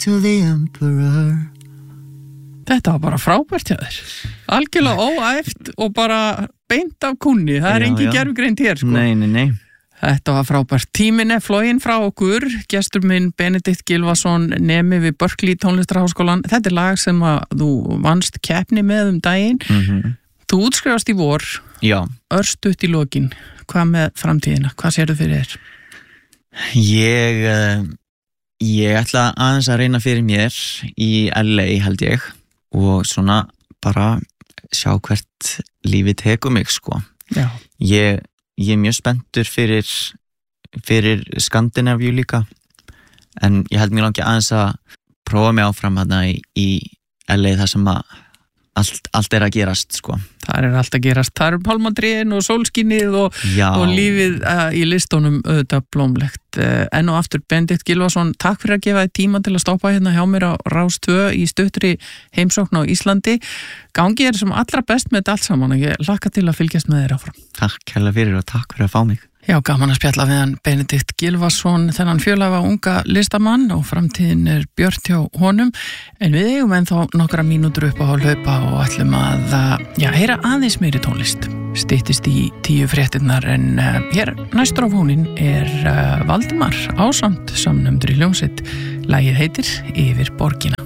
to the emperor. Þetta var bara frábært hjá þér. Algjörlega óæft og bara beint af kúnni. Það engin gervigreind hér, sko. Nei. Þetta var frábært. Tíminn floginn frá okkur. Gestur minn Benedikt Gylfason, nemi við Berkeley tónlistarháskólan. Þetta lag sem að þú vannst keppni með daginn. Þú útskrifast í vor. Já. Örstutt í lokin. Hvað með framtíðina? Hvað sérðu fyrir þér? Ég ætla aðeins að reyna fyrir mér í LA held ég og svona bara sjá hvert lífið tekur mig sko. Já. Ég er mjög spenntur fyrir Skandinavíu líka en ég held mér langi aðeins að prófa mig áfram hérna í LA þar sem að allt að gerast sko. Það allt að gerast. Það pálmadrén og sólskinnið og lífið í listunum auðvitað blómlegt. Enn og aftur Benedikt Gylfason, takk fyrir að gefa þér tíma til að stoppa hérna hjá mér á Rás 2 í stuttri heimsókn á Íslandi. Gangi þér sem allra best með þetta allt saman og ég hlakka til að fylgjast með þér áfram. Takk hérlega fyrir og takk fyrir að fá mig. Já, gaman að spjalla við hann Benedikt Gylfason, þennan fjölaga unga listamann og framtíðin björt hjá honum. En við eigum ennþá nokkra mínútur upp á hlaupa og ætlum að heyra aðeins meiri tónlist. Styttist í 10 fréttirnar en hér næstur á fónin Valdimar ásamt samnefndur í hljómsveit. Lagið heitir Yfir borgina.